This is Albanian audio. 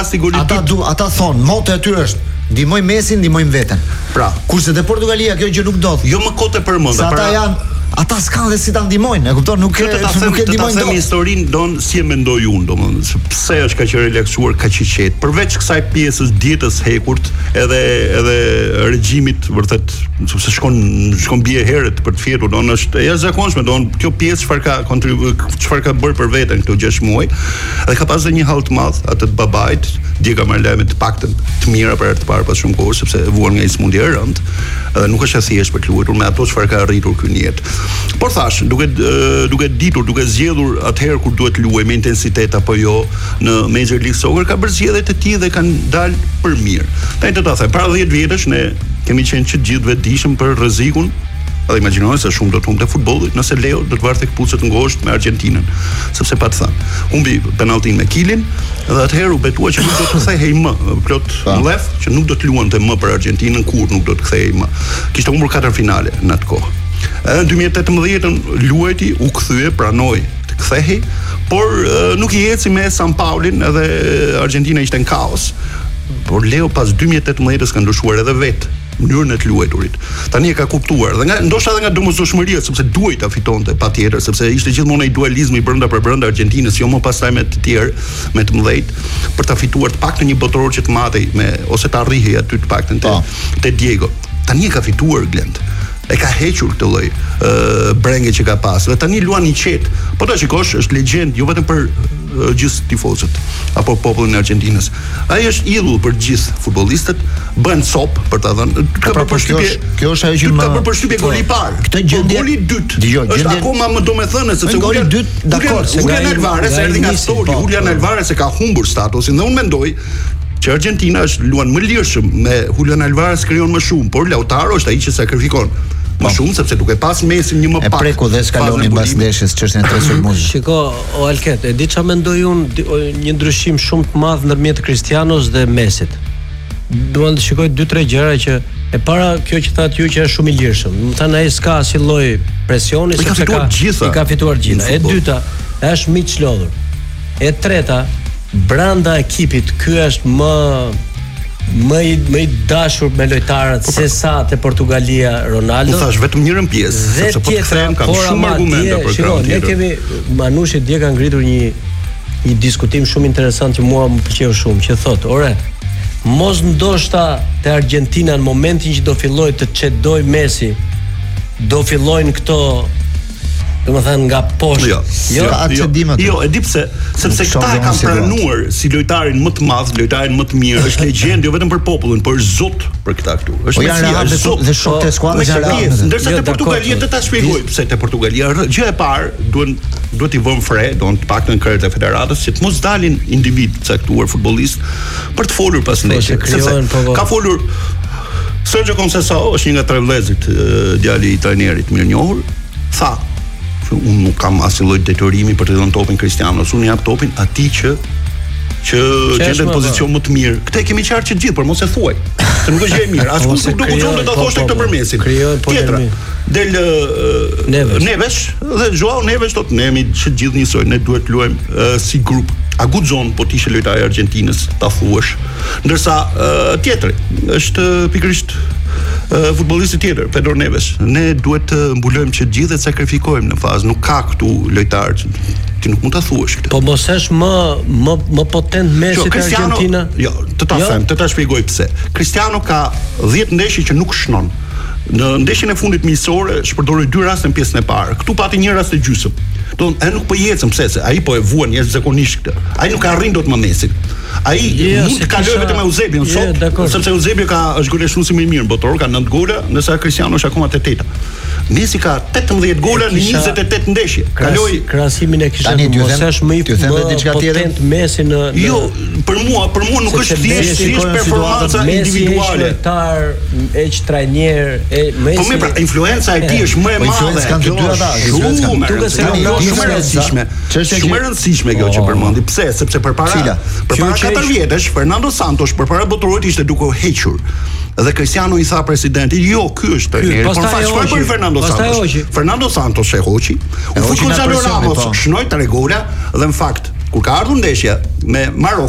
rasti golit. Ata thonë, moto e tyre është ndihmoj Mesin, ndihmojmë veten. Pra, kurse te Portugalia kjo gjë nuk ndodh. Jo më kote përmend. Ata s'kan dhe si ta ndihmojnë, e kupton, nuk e ndihmojnë dot. Të historinë don si e mendoj unë, domethënë, pse është kaq e relaksuar, kaq i qetë. Përveç kësaj pjesës dietës hekurt, edhe regjimit vërtet, sepse shkon bie herët për të fjetur, don është e jashtëzakonshme, don kjo pjesë çfarë ka bërë për veten këto 6 muaj, dhe ka pasur një hall të madh atë të babait, djega marr lajme të paktën të mira për herë të parë pas shumë kohë, sepse vuan nga një smundje e rëndë, dhe nuk është e thjeshtë për të luajtur me ato çfarë ka arritur ky në jetë. Por thash, duke ditur, duke zgjedhur atëherë kur duhet luaj me intensitet apo jo në Major League Soccer, ka bërë zgjedhjet e tij dhe kanë dalë për mirë. Tani të ta them, para 10 vjetësh ne kemi qenë që gjithë vetëdijshëm për rrezikun. Edhe imagjinoj se shumë do të humbte futbolli nëse Leo do të varte këpucët ngushtë me Argentinën, sepse pa të thënë, humbi penalltin me Kilin dhe atëherë u betua që nuk do të kthehej më plot mllef, që nuk do të luante më për Argentinën, kur nuk do të kthehej më. Kishte humbur 4 finale në atë kohë. Në 2018 luajti, u kthye, pranoi të kthehej, por nuk i eci me San Paulin, edhe Argentina ishte në kaos. Por Leo pas 2018-s ka ndryshuar edhe vetë mënyrën e të luajturit. Tani e ka kuptuar dhe ndoshta edhe nga domosdoshmëria, sepse duhej ta fitonte patjetër, sepse ishte gjithmonë ai dualizmi brenda për brenda Argentinës, jo më pastaj me të tjerë, me të mëdhejt, për ta fituar të paktën një botror që të matej me ose të arrihej aty të paktën te Diego. Tani e ka fituar Glend. E ka hequr këtë lloj brenge që ka pas. Dhe tani luan i qetë. Po ta shikosh, është legjend jo vetëm për gjithë tifozët apo popullin e Argentinës. Ai është idhull për gjithë futbollistët, bën cop për ta dhënë. Ka bërë përshtypje. Kjo është ajo që ka bërë përshtypje goli i parë. Këtë gjendje goli i dytë. Është akoma më domethënë sepse goli i dytë, dakor, se Julian Alvarez erdhi nga Astori. Julian Alvarez e ka humbur statusin dhe unë mendoj që Argentina është luan më lirshëm me Julian Alvarez, krijon më shumë, por Lautaro është ai që sakrifikon më shumë, sepse duke pas Mesin një më pak. E preku dhe skaloni mbas ndeshjes çështën e 3 sulmut. Shiko, o Alket, e di çfarë mendoj unë, një ndryshim shumë të madh ndërmjet Cristianos dhe Mesit. Duan të shikoj 2-3 gjëra që e para kjo që thatë ju që është shumë i lirshëm. Do të thënë ai s'ka asnjë lloj presioni sepse i ka fituar gjitha. E dyta, është miq lodhur. E treta, brenda ekipit ky është më i dashur me lojtarët se sa te Portugalia Ronaldo. U thash vetëm njërën pjesë, sepse po të kthejmë kam shumë argumente për krahun tjetër. Ne kemi Manushi dje ka ngritur një diskutim shumë interesant që mua më pëlqeu shumë, që thotë, "Ore, mos ndoshta te Argentina në momentin që do filloj të çedoj Messi, do fillojnë këto domethënë nga poshtë. Jo, e di pse, sepse këta e kanë pranuar si lojtarin më të madh, lojtarin më të mirë, është legjend jo vetëm për popullin, por është zot për këta këtu. Është Messi dhe shokët e skuadrës janë real. Ndërsa te Portugalia do ta shpjegoj pse te Portugalia. Gjë e parë, duhet i vëmë fre, do të paktën krejt e federatës që të mos dalin individ caktuar futbollist për të folur pas ndeshjes. Ka folur Sergio Conceição, është një nga 3 vëllezërit djali i trajnerit mirë njohur, tha unë nuk kam asnjë lloj detyrimi për të dhënë topin Cristianos, unë jap topin atij që gjendet në pozicion më të mirë. Këtë e kemi qartë që gjithë, por mos e thuaj. Se nuk është gjë e mirë. Askush nuk do guxonte ta thoshte këtë për Mesin. Tjetra, del Neves dhe Joao Neves thotë ne jemi të gjithë njësoj, ne duhet të luajmë si grup. A guxon po të ishe lojtari i Argentinës ta thuash. Ndërsa tjetri është pikërisht futbollisti tjetër, Pedro Neves. Ne duhet të mbulojmë që gjithë të sakrifikojmë në fazë, nuk ka këtu lojtar ti nuk mund ta thuash këtë. Po mos është më potent Messi te Argentina? Jo, të ta shpjegoj pse. Cristiano ka 10 ndeshje që nuk shnon. Në ndeshjen e fundit miqësore shpërdoroi 2 raste në pjesën e parë. Këtu pati një rast të gjysmë. Ai nuk po ecën pse se ai po e vuan jashtëzakonisht këtë. Ai nuk arrin dot më Mesin. Ai mund të kalojë vetëm me Eusebion sot, sepse Eusebio është goleshuesi më i mirë botror, ka 9 gola, ndërsa Cristiano është akoma te 8. Messi ka 18 gola në 28 ndeshje. Kaloi krahasimin e kishte mos është më potent Messi në Jo, për mua nuk është thjesht performanca individuale. Lojtar, trajner, Messi. Po më pra, influenca e tij është më e madhe. Kanë të dy ata. Shumë e rëndësishme kjo që përmendi. Pse? Sepse përpara 4 vjetësh Fernando Santos përpara botrorit ishte duke u hequr. Dhe Cristiano i tha presidenti, jo, ky është trajneri. Po çfarë bën Fernando Santos? Fernando Santos e hoqi. U fut Gonzalo Ramos, shnoi 3 gola dhe në fakt kur ka ardhur ndeshja me Marok